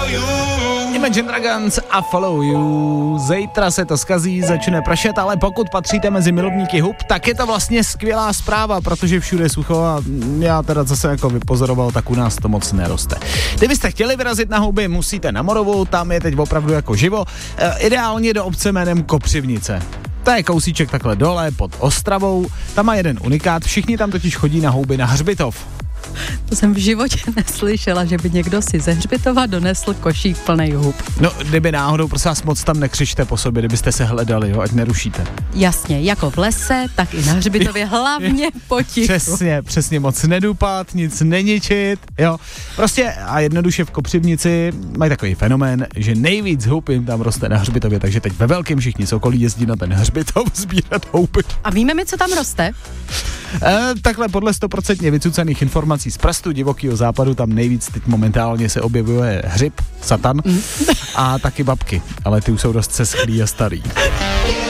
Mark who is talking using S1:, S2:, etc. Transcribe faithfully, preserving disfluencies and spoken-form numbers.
S1: Imagine Dragons a Follow You. Zítra se to zkazí, začne pršet, ale pokud patříte mezi milovníky hub, tak je to vlastně skvělá zpráva, protože všude je sucho a já teda zase jako vypozoroval, tak u nás to moc neroste. Kdybyste chtěli vyrazit na houby, musíte na Moravu, tam je teď opravdu jako živo, e, ideálně do obce jménem Kopřivnice. To je kousíček takhle dole pod Ostravou, tam má jeden unikát, všichni tam totiž chodí na houby na hřbitov.
S2: To jsem v životě neslyšela, že by někdo si ze hřbitova donesl košík plnej hub.
S1: No, kdyby náhodou, prosím vás, moc tam nekřičte po sobě, kdybyste se hledali, jo, ať nerušíte.
S2: Jasně, jako v lese, tak i na hřbitově, hlavně potichu.
S1: Přesně, přesně, moc nedupat, nic neničit, jo. Prostě a jednoduše v Kopřivnici mají takový fenomén, že nejvíc hub jim tam roste na hřbitově, takže teď ve velkém všichni z okolí jezdí na ten hřbitov sbírat houby.
S2: A víme mi, co tam roste?
S1: E, takhle podle sto procent vycucaných informací z prstu divokého západu tam nejvíc teď momentálně se objevuje hřib, satan mm. a taky babky, ale ty už jsou dost seschlý a starý.